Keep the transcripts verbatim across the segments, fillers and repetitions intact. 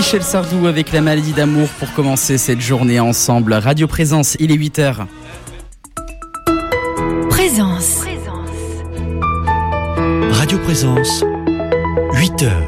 Michel Sardou avec La maladie d'amour pour commencer cette journée ensemble. Radio Présence, il est huit heures. Présence. Radio Présence, huit heures.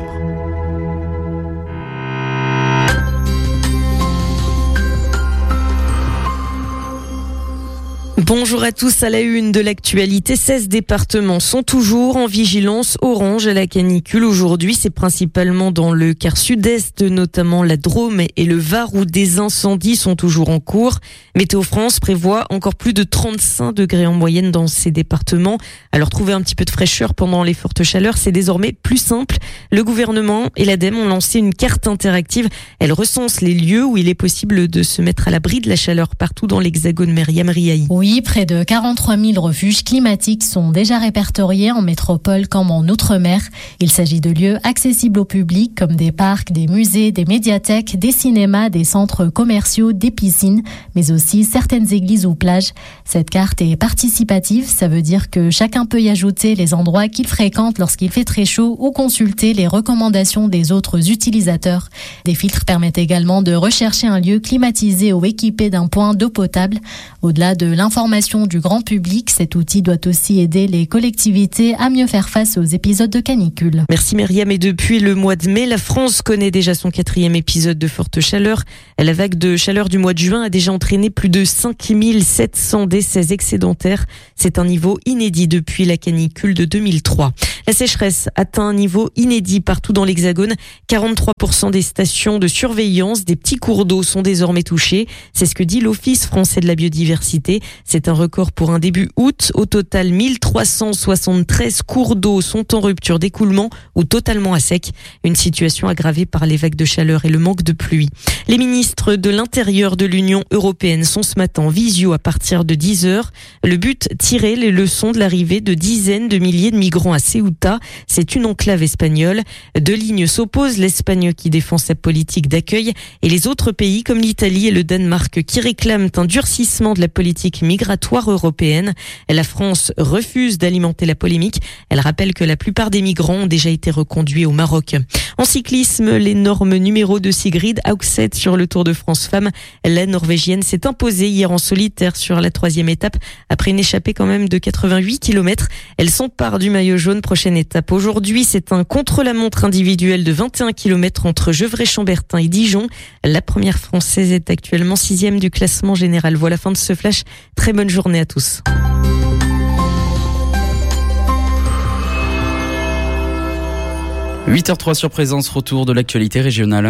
Bonjour à tous, à la une de l'actualité, seize départements sont toujours en vigilance orange à la canicule. Aujourd'hui, c'est principalement dans le quart sud-est, notamment la Drôme et le Var, où des incendies sont toujours en cours. Météo France prévoit encore plus de trente-cinq degrés en moyenne dans ces départements. Alors trouver un petit peu de fraîcheur pendant les fortes chaleurs, c'est désormais plus simple. Le gouvernement et l'ADEME ont lancé une carte interactive. Elle recense les lieux où il est possible de se mettre à l'abri de la chaleur partout dans l'Hexagone. Myriam Riahi. Oui, près de quarante-trois mille refuges climatiques sont déjà répertoriés en métropole comme en Outre-mer. Il s'agit de lieux accessibles au public comme des parcs, des musées, des médiathèques, des cinémas, des centres commerciaux, des piscines, mais aussi certaines églises ou plages. Cette carte est participative, ça veut dire que chacun peut y ajouter les endroits qu'il fréquente lorsqu'il fait très chaud ou consulter les recommandations des autres utilisateurs. Des filtres permettent également de rechercher un lieu climatisé ou équipé d'un point d'eau potable. Au-delà de l'information du grand public, cet outil doit aussi aider les collectivités à mieux faire face aux épisodes de canicule. Merci Myriam. Et depuis le mois de mai, la France connaît déjà son quatrième épisode de forte chaleur. La vague de chaleur du mois de juin a déjà entraîné plus de cinq mille sept cents décès excédentaires. C'est un niveau inédit depuis la canicule de deux mille trois. La sécheresse atteint un niveau inédit partout dans l'Hexagone. quarante-trois pour cent des stations de surveillance des petits cours d'eau sont désormais touchées. C'est ce que dit l'Office français de la biodiversité. C'est un record pour un début août. Au total, mille trois cent soixante-treize cours d'eau sont en rupture d'écoulement ou totalement à sec. Une situation aggravée par les vagues de chaleur et le manque de pluie. Les ministres de l'Intérieur de l'Union européenne sont ce matin en visio à partir de dix heures. Le but, tirer les leçons de l'arrivée de dizaines de milliers de migrants à Ceuta. C'est une enclave espagnole. Deux lignes s'opposent, l'Espagne qui défend sa politique d'accueil et les autres pays comme l'Italie et le Danemark qui réclament un durcissement de la politique migratoire européenne. La France refuse d'alimenter la polémique. Elle rappelle que la plupart des migrants ont déjà été reconduits au Maroc. En cyclisme, l'énorme numéro de Sigrid Haugset sur le Tour de France Femmes. La Norvégienne s'est imposée hier en solitaire sur la troisième étape après une échappée quand même de quatre-vingt-huit kilomètres. Elle s'empare du maillot jaune. Prochaine étape aujourd'hui, c'est un contre-la-montre individuel de vingt et un kilomètres entre Gevrey-Chambertin et Dijon. La première française est actuellement sixième du classement général. Voilà, fin de ce flash. Très bonne journée à tous. huit heures zéro trois sur Présence, retour de l'actualité régionale.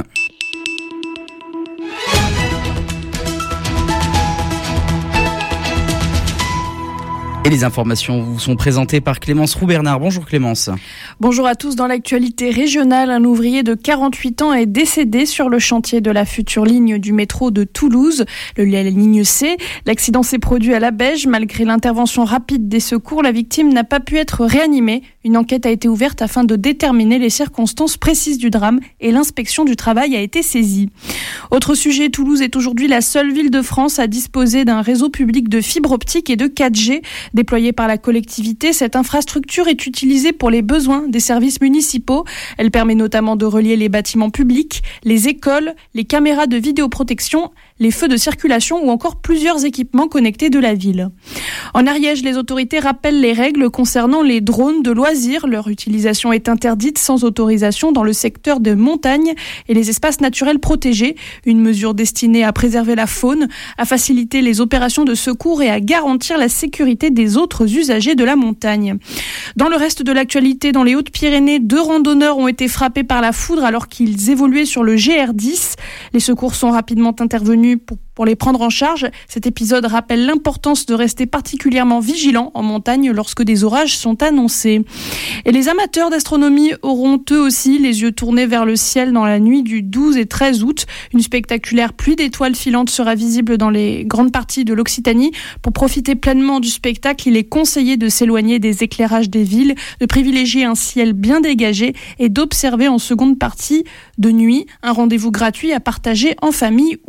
Et les informations vous sont présentées par Clémence Roux-Bernard. Bonjour Clémence. Bonjour à tous. Dans l'actualité régionale, un ouvrier de quarante-huit ans est décédé sur le chantier de la future ligne du métro de Toulouse, le, la ligne C. L'accident s'est produit à la Beige. Malgré l'intervention rapide des secours, la victime n'a pas pu être réanimée. Une enquête a été ouverte afin de déterminer les circonstances précises du drame et l'inspection du travail a été saisie. Autre sujet, Toulouse est aujourd'hui la seule ville de France à disposer d'un réseau public de fibre optique et de quatre G. Déployée par la collectivité, cette infrastructure est utilisée pour les besoins des services municipaux. Elle permet notamment de relier les bâtiments publics, les écoles, les caméras de vidéoprotection, les feux de circulation ou encore plusieurs équipements connectés de la ville. En Ariège, les autorités rappellent les règles concernant les drones de loisirs. Leur utilisation est interdite sans autorisation dans le secteur de montagne et les espaces naturels protégés. Une mesure destinée à préserver la faune, à faciliter les opérations de secours et à garantir la sécurité des autres usagers de la montagne. Dans le reste de l'actualité, dans les Hautes-Pyrénées, deux randonneurs ont été frappés par la foudre alors qu'ils évoluaient sur le G R dix. Les secours sont rapidement intervenus pour Pour les prendre en charge. Cet épisode rappelle l'importance de rester particulièrement vigilant en montagne lorsque des orages sont annoncés. Et les amateurs d'astronomie auront eux aussi les yeux tournés vers le ciel dans la nuit du douze et treize août. Une spectaculaire pluie d'étoiles filantes sera visible dans les grandes parties de l'Occitanie. Pour profiter pleinement du spectacle, il est conseillé de s'éloigner des éclairages des villes, de privilégier un ciel bien dégagé et d'observer en seconde partie de nuit un rendez-vous gratuit à partager en famille ou entre amis.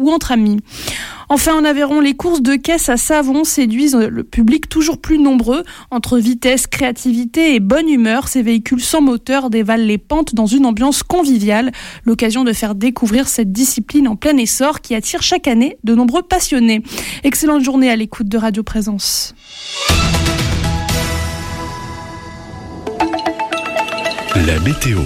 l'économie. Enfin, en Aveyron, les courses de caisse à savon séduisent le public toujours plus nombreux. Entre vitesse, créativité et bonne humeur, ces véhicules sans moteur dévalent les pentes dans une ambiance conviviale. L'occasion de faire découvrir cette discipline en plein essor qui attire chaque année de nombreux passionnés. Excellente journée à l'écoute de Radio Présence. La météo.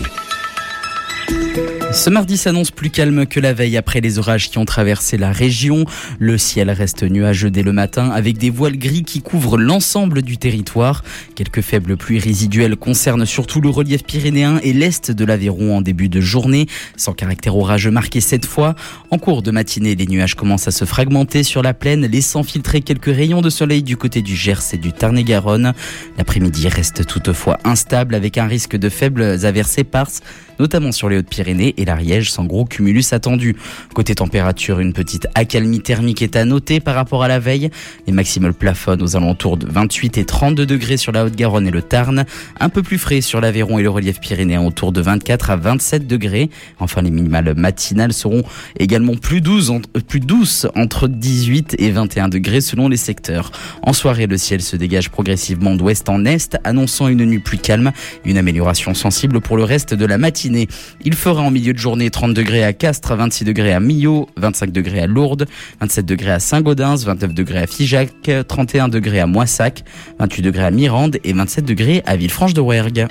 Ce mardi s'annonce plus calme que la veille après les orages qui ont traversé la région. Le ciel reste nuageux dès le matin avec des voiles gris qui couvrent l'ensemble du territoire. Quelques faibles pluies résiduelles concernent surtout le relief pyrénéen et l'est de l'Aveyron en début de journée, sans caractère orageux marqué cette fois. En cours de matinée, les nuages commencent à se fragmenter sur la plaine, laissant filtrer quelques rayons de soleil du côté du Gers et du Tarn-et-Garonne. L'après-midi reste toutefois instable avec un risque de faibles averses éparses, notamment sur les Hautes-Pyrénées et l'Ariège, sans gros cumulus attendus. Côté température, une petite accalmie thermique est à noter par rapport à la veille. Les maximales plafonnent aux alentours de vingt-huit et trente-deux degrés sur la Haute-Garonne et le Tarn. Un peu plus frais sur l'Aveyron et le relief pyrénéen, autour de vingt-quatre à vingt-sept degrés. Enfin, les minimales matinales seront également plus douces, plus douces entre dix-huit et vingt et un degrés selon les secteurs. En soirée, le ciel se dégage progressivement d'ouest en est, annonçant une nuit plus calme. Une amélioration sensible pour le reste de la matinée. Il fera en milieu de journée trente degrés à Castres, vingt-six degrés à Millau, vingt-cinq degrés à Lourdes, vingt-sept degrés à Saint-Gaudens, vingt-neuf degrés à Figeac, trente et un degrés à Moissac, vingt-huit degrés à Mirande et vingt-sept degrés à Villefranche-de-Rouergue.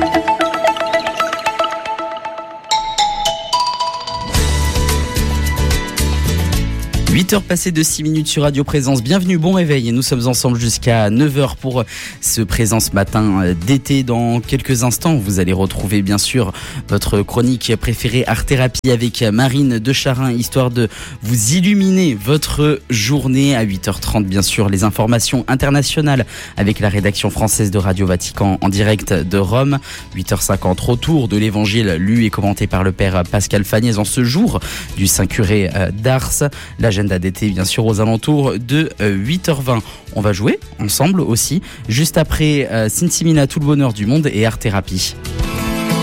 huit heures passées de six minutes sur Radio Présence. Bienvenue, bon réveil. Nous sommes ensemble jusqu'à neuf heures pour ce Présence matin d'été. Dans quelques instants, vous allez retrouver bien sûr votre chronique préférée Art Thérapie avec Marine de Charin, histoire de vous illuminer votre journée. À huit heures trente, bien sûr, les informations internationales avec la rédaction française de Radio Vatican en direct de Rome. huit heures cinquante, retour de l'évangile lu et commenté par le père Pascal Fagnès en ce jour du Saint-Curé d'Ars. L'agenda d'été, bien sûr, aux alentours de huit heures vingt. On va jouer ensemble aussi, juste après euh, Cincy Mila, tout le bonheur du monde et Art Thérapie.